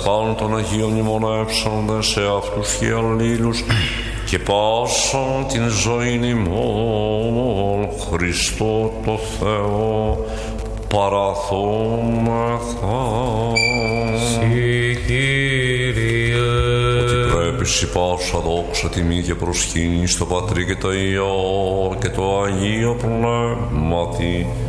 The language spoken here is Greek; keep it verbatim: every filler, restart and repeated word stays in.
αρχάρχαλ των Αγίων μνημονεύσαντε σε αυτούς και αλλήλους και πάσαν την ζωήν ημών Χριστό το Θεό παραθόμεθα. Συ Κύριε. Ότι πρέπει σοι πάσα δόξα τιμή και προσκύνη στο Πατρί και το Υιό και το Αγίο Πνεύματι